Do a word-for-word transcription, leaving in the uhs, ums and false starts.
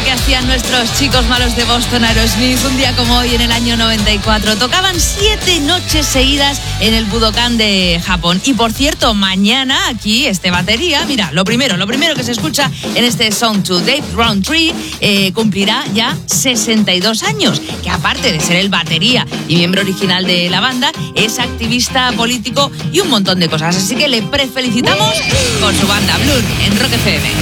que hacían nuestros chicos malos de Boston, Aerosmith, un día como hoy en el año noventa y cuatro. Tocaban siete noches seguidas en el Budokan de Japón. Y por cierto, mañana aquí, este batería, mira, lo primero, lo primero que se escucha en este Song to Dave Rowntree, eh, cumplirá ya sesenta y dos años, que aparte de ser el batería y miembro original de la banda, es activista político y un montón de cosas. Así que le prefelicitamos con su banda Blur en Rock F M.